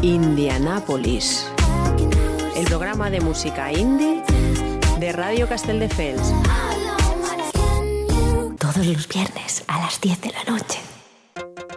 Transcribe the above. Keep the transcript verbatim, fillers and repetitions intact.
Indianápolis, el programa de música indie de Radio Castelldefels. Todos los viernes a las diez de la noche.